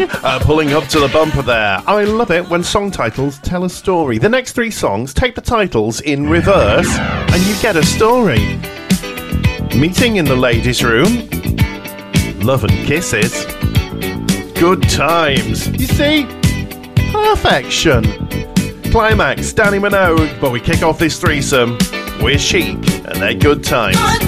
Pulling up to the bumper there. I love it when song titles tell a story. The next three songs take the titles in reverse and you get a story. Meeting in the ladies' room. Love and kisses. Good times. You see? Perfection. Climax, Danny Minogue. But we kick off this threesome with Chic and their Good Times.